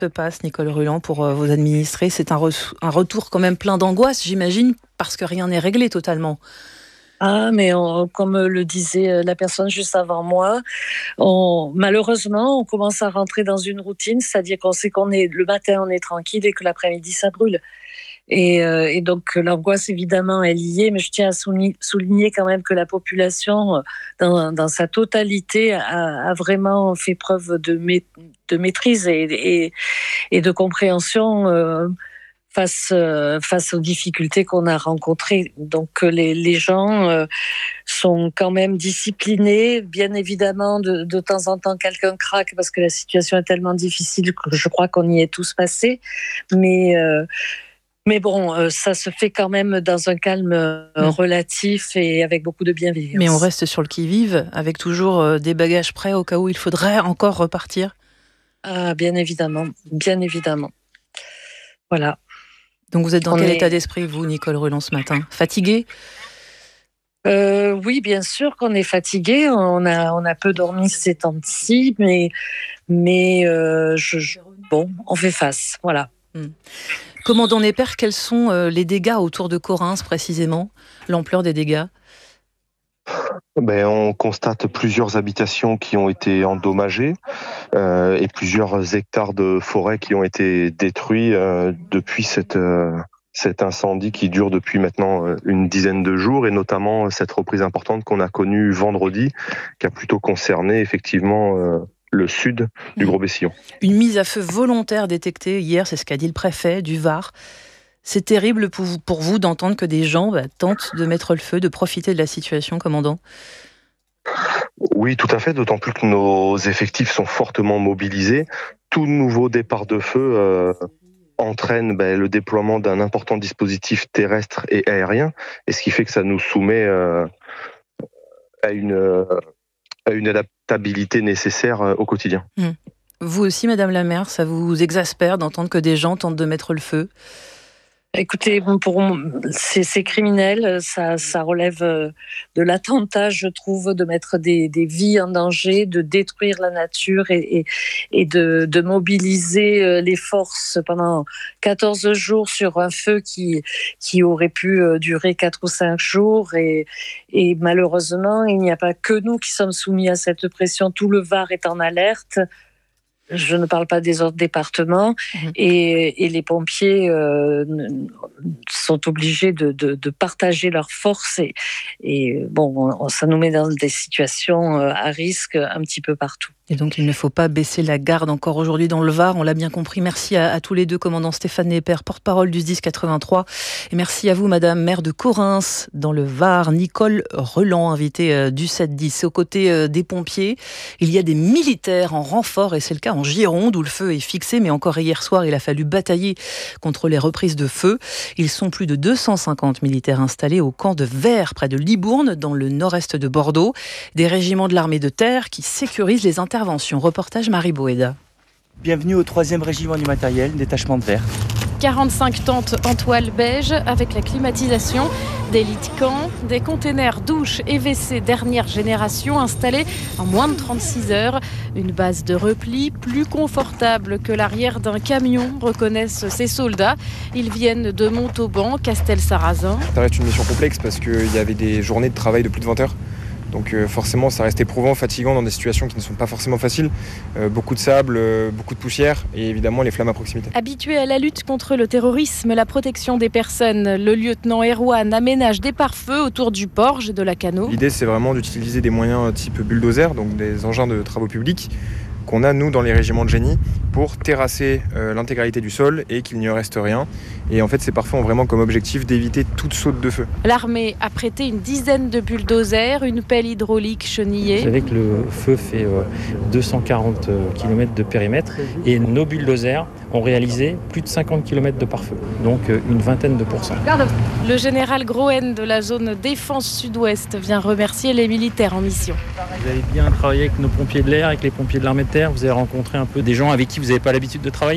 se passe, Nicole Ruland, pour vos administrés? C'est un retour quand même plein d'angoisse, j'imagine, parce que rien n'est réglé totalement. Ah, mais comme le disait la personne juste avant moi, malheureusement, on commence à rentrer dans une routine, c'est-à-dire qu'on sait le matin, on est tranquille et que l'après-midi, ça brûle. Et donc, l'angoisse, évidemment, est liée, mais je tiens à souligner quand même que la population, dans sa totalité, a vraiment fait preuve de maîtrise et de compréhension face aux difficultés qu'on a rencontrées. Donc, les gens sont quand même disciplinés. Bien évidemment, de temps en temps, quelqu'un craque parce que la situation est tellement difficile que je crois qu'on y est tous passés. Mais bon, ça se fait quand même dans un calme relatif et avec beaucoup de bienveillance. Mais on reste sur le qui-vive, avec toujours des bagages prêts au cas où il faudrait encore repartir. Ah, bien évidemment, bien évidemment. Voilà. Donc vous êtes dans quel état d'esprit, vous, Nicole Ruland, ce matin? Fatiguée? Oui, bien sûr qu'on est fatigué. On a peu dormi ces temps-ci, mais bon, on fait face. Voilà. Commandant Neper, quels sont les dégâts autour de Correns précisément? L'ampleur des dégâts? On constate plusieurs habitations qui ont été endommagées et plusieurs hectares de forêt qui ont été détruits depuis cet incendie qui dure depuis maintenant une dizaine de jours, et notamment cette reprise importante qu'on a connue vendredi, qui a plutôt concerné effectivement le sud du Gros-Bessillon. Une mise à feu volontaire détectée hier, c'est ce qu'a dit le préfet du Var. C'est terrible pour vous d'entendre que des gens tentent de mettre le feu, de profiter de la situation, commandant? Oui, tout à fait, d'autant plus que nos effectifs sont fortement mobilisés. Tout nouveau départ de feu entraîne le déploiement d'un important dispositif terrestre et aérien, et ce qui fait que ça nous soumet à une adaptabilité nécessaire au quotidien. Vous aussi, Madame la maire, ça vous exaspère d'entendre que des gens tentent de mettre le feu? Écoutez, c'est criminel, ça relève de l'attentat, je trouve, de mettre des vies en danger, de détruire la nature et de mobiliser les forces pendant 14 jours sur un feu qui aurait pu durer 4 ou 5 jours. Et malheureusement, il n'y a pas que nous qui sommes soumis à cette pression. Tout le Var est en alerte. Je ne parle pas des autres départements, et les pompiers sont obligés de partager leurs forces, et bon, ça nous met dans des situations à risque un petit peu partout. Et donc il ne faut pas baisser la garde encore aujourd'hui dans le Var, on l'a bien compris. Merci à tous les deux, commandant Stéphane Neper, porte-parole du SDIS 83, et merci à vous, Madame, maire de Correns, dans le Var, Nicole Ruland, invitée du 7-10. Aux côtés des pompiers, il y a des militaires en renfort, et c'est le cas en Gironde, où le feu est fixé, mais encore hier soir, il a fallu batailler contre les reprises de feu. Ils sont plus de 250 militaires installés au camp de Vert, près de Libourne, dans le nord-est de Bordeaux. Des régiments de l'armée de terre qui sécurisent les interventions. Reportage Marie Boéda. Bienvenue au 3e régiment du matériel, détachement de Vert. 45 tentes en toile beige avec la climatisation, des lits de camp, des containers douches et WC dernière génération installés en moins de 36 heures. Une base de repli plus confortable que l'arrière d'un camion, reconnaissent ces soldats. Ils viennent de Montauban, Castelsarrasin. Ça reste une mission complexe parce qu'il y avait des journées de travail de plus de 20 heures. Donc forcément, ça reste éprouvant, fatigant dans des situations qui ne sont pas forcément faciles. Beaucoup de sable, beaucoup de poussière et évidemment les flammes à proximité. Habitué à la lutte contre le terrorisme, la protection des personnes, le lieutenant Erwan aménage des pare-feux autour du Porge et de la Cano. L'idée, c'est vraiment d'utiliser des moyens type bulldozer, donc des engins de travaux publics, qu'on a nous dans les régiments de génie pour terrasser l'intégralité du sol et qu'il n'y reste rien. Et en fait, ces pare-feux ont vraiment comme objectif d'éviter toute saute de feu. L'armée a prêté une dizaine de bulldozers, une pelle hydraulique chenillée. Vous savez que le feu fait 240 km de périmètre et nos bulldozers ont réalisé plus de 50 km de pare-feu, donc une vingtaine de pourcents. Le général Groen de la zone défense sud-ouest vient remercier les militaires en mission. Vous avez bien travaillé avec nos pompiers de l'air, avec les pompiers de l'armée de terre. Vous avez rencontré un peu des gens avec qui vous n'avez pas l'habitude de travailler.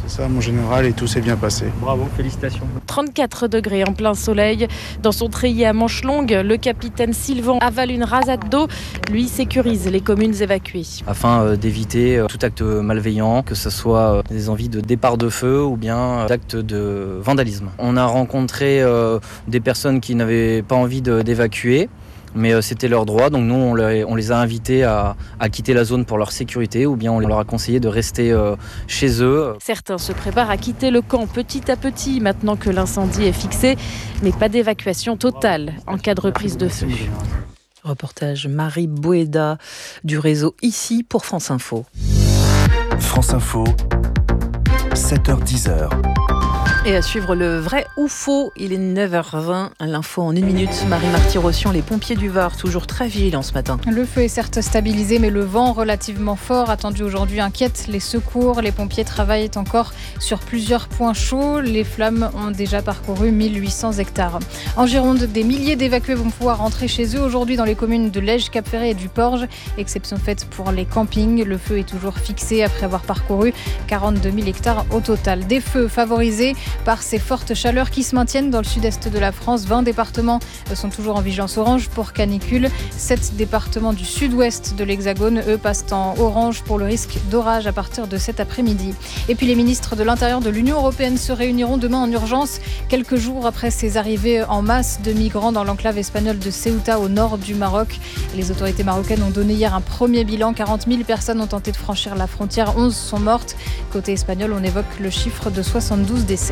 C'est ça mon général et tout s'est bien passé. Bravo, félicitations. 34 degrés en plein soleil. Dans son treillis à manches longues, le capitaine Sylvain avale une rasade d'eau. Lui sécurise les communes évacuées. Afin d'éviter tout acte malveillant, que ce soit des envies de départ de feu ou bien d'actes de vandalisme. On a rencontré des personnes qui n'avaient pas envie d'évacuer. Mais c'était leur droit, donc nous on les a invités à quitter la zone pour leur sécurité ou bien on leur a conseillé de rester chez eux. Certains se préparent à quitter le camp petit à petit maintenant que l'incendie est fixé, mais pas d'évacuation totale en cas de reprise de feu. Reportage Marie Boeda du réseau Ici pour France Info. France Info, 7h-10h. Et à suivre le vrai ou faux, il est 9h20, l'info en 1 minute. Marie Marty-Rossian, les pompiers du Var, toujours très vigilants ce matin. Le feu est certes stabilisé, mais le vent relativement fort attendu aujourd'hui inquiète les secours. Les pompiers travaillent encore sur plusieurs points chauds. Les flammes ont déjà parcouru 1800 hectares. En Gironde, des milliers d'évacués vont pouvoir rentrer chez eux aujourd'hui dans les communes de Lège, Cap-Ferré et du Porge. Exception faite pour les campings. Le feu est toujours fixé après avoir parcouru 42 000 hectares au total. Des feux favorisés par ces fortes chaleurs qui se maintiennent dans le sud-est de la France. 20 départements sont toujours en vigilance orange pour canicule. 7 départements du sud-ouest de l'Hexagone, eux, passent en orange pour le risque d'orage à partir de cet après-midi. Et puis les ministres de l'Intérieur de l'Union européenne se réuniront demain en urgence, quelques jours après ces arrivées en masse de migrants dans l'enclave espagnole de Ceuta au nord du Maroc. Les autorités marocaines ont donné hier un premier bilan. 40 000 personnes ont tenté de franchir la frontière, 11 sont mortes. Côté espagnol, on évoque le chiffre de 72 décès.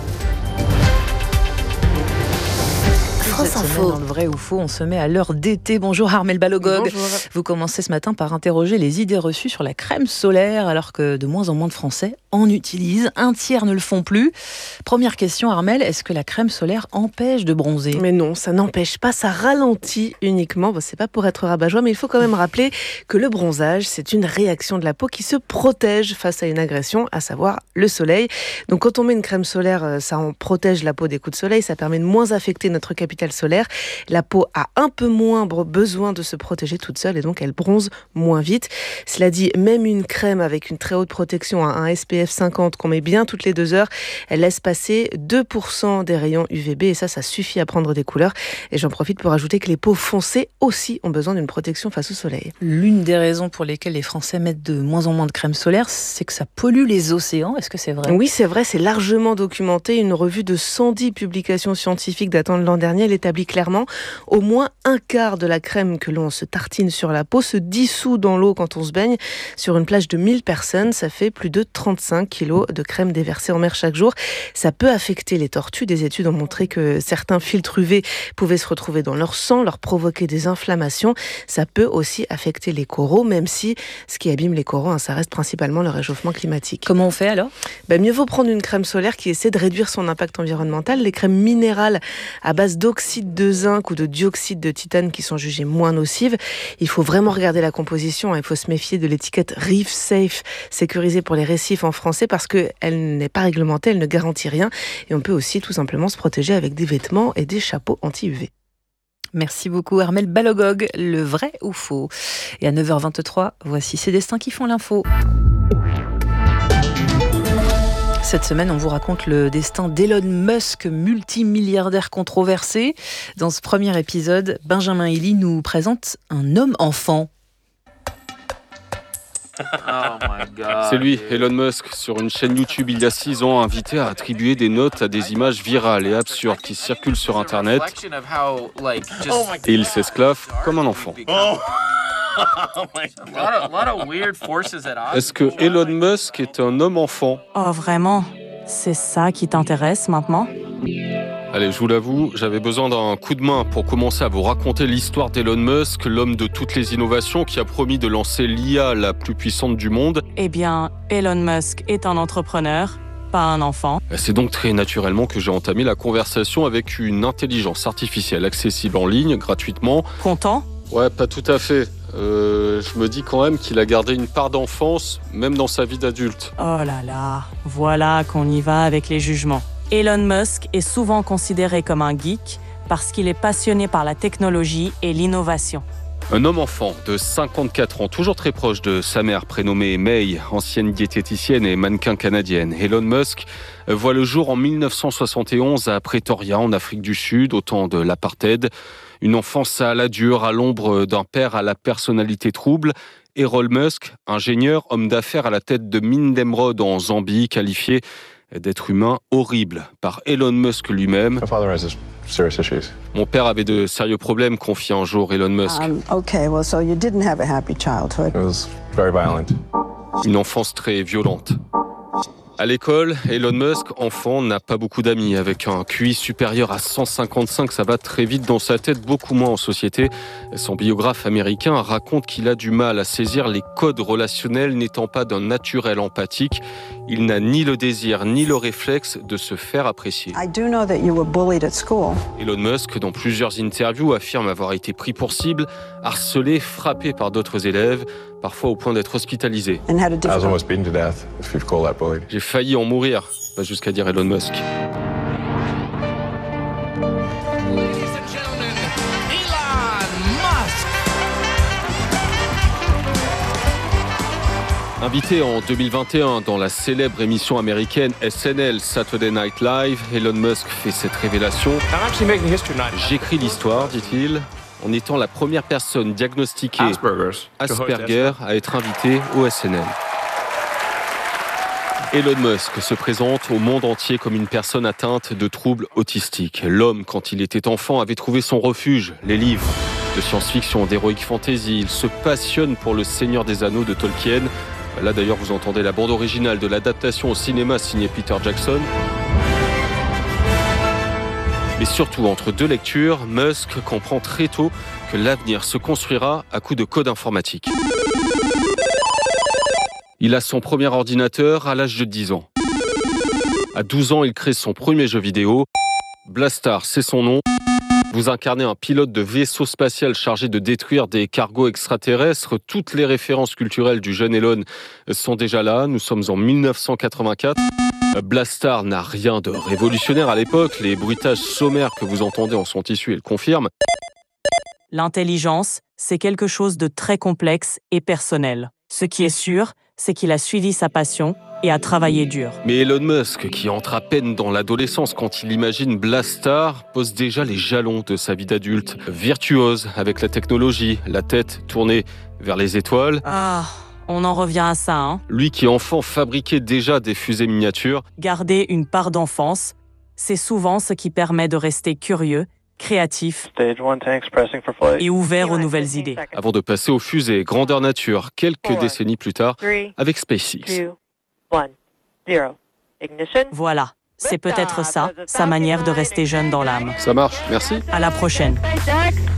Cette semaine, dans le vrai ou faux, on se met à l'heure d'été. Bonjour Armelle Balogog. Bonjour. Vous commencez ce matin par interroger les idées reçues sur la crème solaire, alors que de moins en moins de Français en utilisent. Un tiers ne le font plus. Première question, Armelle, est-ce que la crème solaire empêche de bronzer ? Mais non, ça n'empêche pas, ça ralentit uniquement. Bon, c'est pas pour être rabat-joie, mais il faut quand même rappeler que le bronzage, c'est une réaction de la peau qui se protège face à une agression, à savoir le soleil. Donc quand on met une crème solaire, ça en protège la peau des coups de soleil, ça permet de moins affecter notre capital solaire. La peau a un peu moins besoin de se protéger toute seule et donc elle bronze moins vite. Cela dit, même une crème avec une très haute protection, un SPF 50 qu'on met bien toutes les 2 heures, elle laisse passer 2% des rayons UVB et ça suffit à prendre des couleurs. Et j'en profite pour ajouter que les peaux foncées aussi ont besoin d'une protection face au soleil. L'une des raisons pour lesquelles les Français mettent de moins en moins de crème solaire, c'est que ça pollue les océans. Est-ce que c'est vrai ? Oui, c'est vrai, c'est largement documenté. Une revue de 110 publications scientifiques datant de l'an dernier l'établit clairement. Au moins un quart de la crème que l'on se tartine sur la peau se dissout dans l'eau quand on se baigne. Sur une plage de 1000 personnes, ça fait plus de 35 kilos de crème déversée en mer chaque jour. Ça peut affecter les tortues. Des études ont montré que certains filtres UV pouvaient se retrouver dans leur sang, leur provoquer des inflammations. Ça peut aussi affecter les coraux, même si ce qui abîme les coraux, ça reste principalement le réchauffement climatique. Comment on fait alors ? Mieux vaut prendre une crème solaire qui essaie de réduire son impact environnemental. Les crèmes minérales à base d'oxyde de zinc ou de dioxyde de titane qui sont jugées moins nocives. Il faut vraiment regarder la composition. Il faut se méfier de l'étiquette Reef Safe, sécurisée pour les récifs en français, parce qu'elle n'est pas réglementée, elle ne garantit rien. Et on peut aussi tout simplement se protéger avec des vêtements et des chapeaux anti-UV. Merci beaucoup Armelle Balogog, le vrai ou faux. Et à 9h23, voici ces destins qui font l'info. Cette semaine, on vous raconte le destin d'Elon Musk, multimilliardaire controversé. Dans ce premier épisode, Benjamin Hilly nous présente un homme-enfant. C'est lui, Elon Musk, sur une chaîne YouTube il y a 6 ans, invité à attribuer des notes à des images virales et absurdes qui circulent sur Internet. Et il s'esclave comme un enfant. Est-ce que Elon Musk est un homme-enfant ? Oh, vraiment ? C'est ça qui t'intéresse maintenant ? Allez, je vous l'avoue, j'avais besoin d'un coup de main pour commencer à vous raconter l'histoire d'Elon Musk, l'homme de toutes les innovations qui a promis de lancer l'IA la plus puissante du monde. Eh bien, Elon Musk est un entrepreneur, pas un enfant. C'est donc très naturellement que j'ai entamé la conversation avec une intelligence artificielle accessible en ligne, gratuitement. Content ? Ouais, pas tout à fait. Je me dis quand même qu'il a gardé une part d'enfance, même dans sa vie d'adulte. Oh là là, voilà qu'on y va avec les jugements. Elon Musk est souvent considéré comme un geek parce qu'il est passionné par la technologie et l'innovation. Un homme-enfant de 54 ans, toujours très proche de sa mère, prénommée May, ancienne diététicienne et mannequin canadienne. Elon Musk voit le jour en 1971 à Pretoria, en Afrique du Sud, au temps de l'apartheid. Une enfance à la dure, à l'ombre d'un père à la personnalité trouble. Elon Musk, ingénieur, homme d'affaires à la tête de mines d'émeraude en Zambie, qualifié d'être humain horrible par Elon Musk lui-même. Mon père avait de sérieux problèmes, confie un jour Elon Musk. Une enfance très violente. À l'école, Elon Musk, enfant, n'a pas beaucoup d'amis. Avec un QI supérieur à 155, ça va très vite dans sa tête, beaucoup moins en société. Son biographe américain raconte qu'il a du mal à saisir les codes relationnels, n'étant pas d'un naturel empathique. Il n'a ni le désir ni le réflexe de se faire apprécier. Elon Musk, dans plusieurs interviews, affirme avoir été pris pour cible, harcelé, frappé par d'autres élèves, parfois au point d'être hospitalisé. J'ai failli en mourir, va jusqu'à dire Elon Musk. Invité en 2021 dans la célèbre émission américaine SNL Saturday Night Live, Elon Musk fait cette révélation. J'écris l'histoire, dit-il, en étant la première personne diagnostiquée Asperger à être invitée au SNL. Elon Musk se présente au monde entier comme une personne atteinte de troubles autistiques. L'homme, quand il était enfant, avait trouvé son refuge, les livres de science-fiction, d'heroic fantasy. Il se passionne pour le Seigneur des Anneaux de Tolkien. Là d'ailleurs, vous entendez la bande originale de l'adaptation au cinéma signée Peter Jackson. Mais surtout, entre deux lectures, Musk comprend très tôt que l'avenir se construira à coups de code informatique. Il a son premier ordinateur à l'âge de 10 ans. À 12 ans, il crée son premier jeu vidéo. Blastar, c'est son nom. Vous incarnez un pilote de vaisseau spatial chargé de détruire des cargos extraterrestres. Toutes les références culturelles du jeune Elon sont déjà là. Nous sommes en 1984. Blastar n'a rien de révolutionnaire à l'époque. Les bruitages sommaires que vous entendez en sont issus et le confirment. L'intelligence, c'est quelque chose de très complexe et personnel. Ce qui est sûr, c'est qu'il a suivi sa passion et a travaillé dur. Mais Elon Musk, qui entre à peine dans l'adolescence quand il imagine Blastar, pose déjà les jalons de sa vie d'adulte. Virtuose avec la technologie, la tête tournée vers les étoiles. On en revient à ça, hein. Lui qui enfant fabriquait déjà des fusées miniatures. Garder une part d'enfance, c'est souvent ce qui permet de rester curieux, créatif et ouvert aux nouvelles idées. Avant de passer aux fusées grandeur nature, quelques décennies plus tard, avec SpaceX. Voilà, c'est peut-être ça, sa manière de rester jeune dans l'âme. Ça marche, merci. À la prochaine.